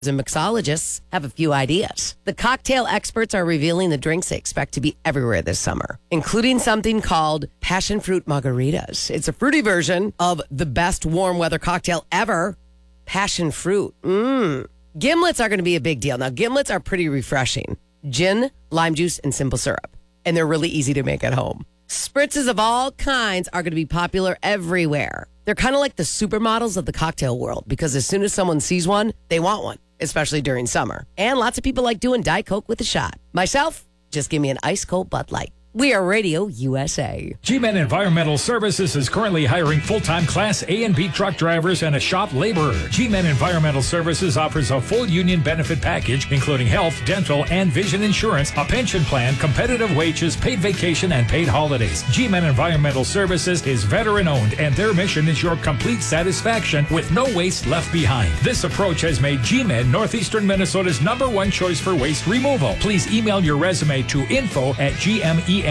and mixologists have a few ideas. The cocktail experts are revealing the drinks they expect to be everywhere this summer, including something called passion fruit margaritas. It's a fruity version of the best warm weather cocktail ever, passion fruit. Gimlets are going to be a big deal. Now, gimlets are pretty refreshing. Gin, lime juice, and simple syrup. And they're really easy to make at home. Spritzes of all kinds are going to be popular everywhere. They're kind of like the supermodels of the cocktail world because as soon as someone sees one, they want one, especially during summer. And lots of people like doing Diet Coke with a shot. Myself, just give me an ice cold Bud Light. We are Radio USA. G-Men Environmental Services is currently hiring full-time Class A and B truck drivers and a shop laborer. G-Men Environmental Services offers a full union benefit package, including health, dental, and vision insurance, a pension plan, competitive wages, paid vacation, and paid holidays. G-Men Environmental Services is veteran-owned, and their mission is your complete satisfaction with no waste left behind. This approach has made G-Men Northeastern Minnesota's #1 choice for waste removal. Please email your resume to info@gmenes.com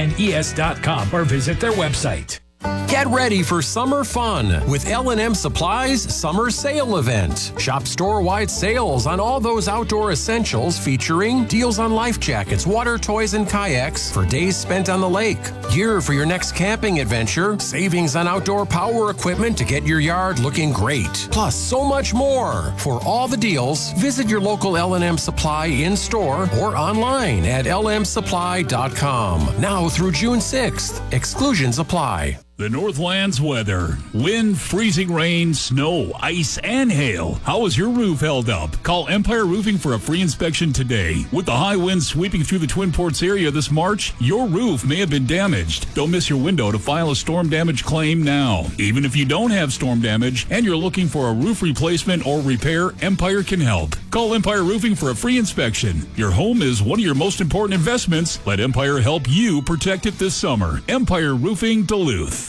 or visit their website. Get ready for summer fun with L&M Supply's Summer Sale Event. Shop store-wide sales on all those outdoor essentials featuring deals on life jackets, water toys, and kayaks for days spent on the lake, gear for your next camping adventure, savings on outdoor power equipment to get your yard looking great, plus so much more. For all the deals, visit your local L&M Supply in-store or online at lmsupply.com. Now through June 6th. Exclusions apply. The Northlands weather. Wind, freezing rain, snow, ice, and hail. How is your roof held up? Call Empire Roofing for a free inspection today. With the high winds sweeping through the Twin Ports area this March, your roof may have been damaged. Don't miss your window to file a storm damage claim now. Even if you don't have storm damage and you're looking for a roof replacement or repair, Empire can help. Call Empire Roofing for a free inspection. Your home is one of your most important investments. Let Empire help you protect it this summer. Empire Roofing Duluth.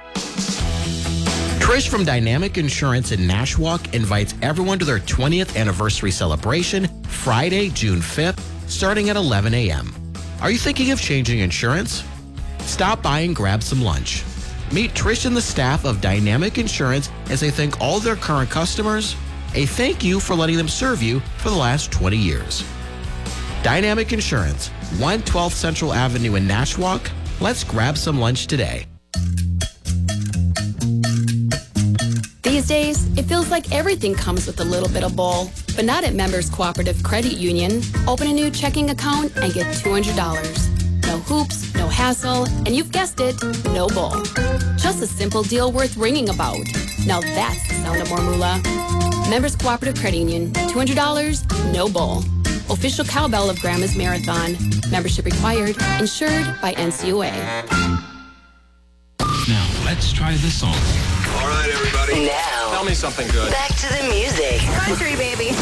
Trish from Dynamic Insurance in Nashwauk invites everyone to their 20th anniversary celebration, Friday, June 5th, starting at 11 a.m. Are you thinking of changing insurance? Stop by and grab some lunch. Meet Trish and the staff of Dynamic Insurance as they thank all their current customers. A thank you for letting them serve you for the last 20 years. Dynamic Insurance, 112th Central Avenue in Nashwauk. Let's grab some lunch today. These days, it feels like everything comes with a little bit of bull, but not at Members Cooperative Credit Union. Open a new checking account and get $200. No hoops, no hassle, and you've guessed it, no bull. Just a simple deal worth ringing about. Now that's the sound of more moolah. Members Cooperative Credit Union, $200, no bull. Official cowbell of Grandma's Marathon. Membership required. Insured by NCUA. Now, let's try this song. All right, everybody. Now, tell me something good. Back to the music. Country, baby.